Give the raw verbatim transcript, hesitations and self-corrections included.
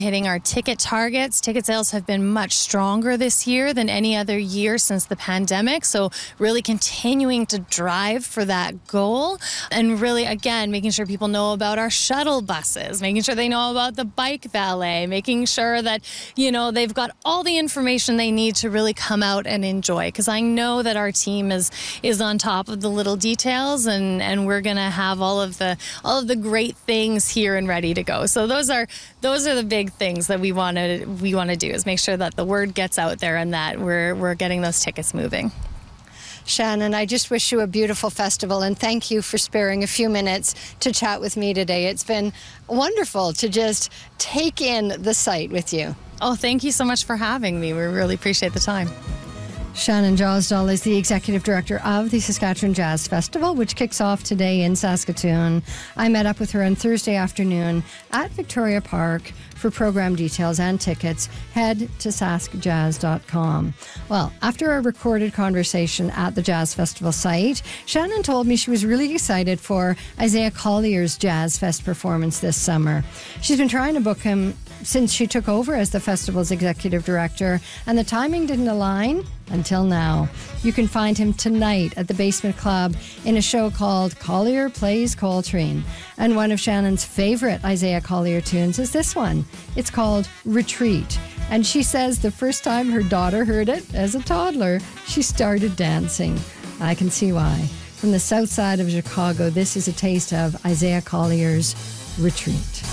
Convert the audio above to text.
hitting our ticket targets. Ticket sales have been much stronger this year than any other year since the pandemic. So really continuing to drive for that goal, and really, again, making sure people know about our shuttle buses, making sure they know about the bike valet, making sure that, you know, they've got all the information they need to really come out and enjoy. Because I know that our team is is on top of the little details, and, and we're going to have all of the all of the great things here and ready to go. So those are those are the big things that we want to we want to do, is make sure that the word gets out there and that we're we're getting those tickets moving. Shannon, I just wish you a beautiful festival, and thank you for sparing a few minutes to chat with me today. It's been wonderful to just take in the site with you. Oh, thank you so much for having me. We really appreciate the time. Shannon Josdal is the Executive Director of the Saskatchewan Jazz Festival, which kicks off today in Saskatoon. I met up with her on Thursday afternoon at Victoria Park. For program details and tickets, head to sask jazz dot com. Well, after a recorded conversation at the Jazz Festival site, Shannon told me she was really excited for Isaiah Collier's Jazz Fest performance this summer. She's been trying to book him since she took over as the festival's executive director, and the timing didn't align until now. You can find him tonight at the Basement Club in a show called Collier Plays Coltrane. And one of Shannon's favorite Isaiah Collier tunes is this one. It's called Retreat. And she says the first time her daughter heard it as a toddler, she started dancing. I can see why. From the south side of Chicago, this is a taste of Isaiah Collier's Retreat.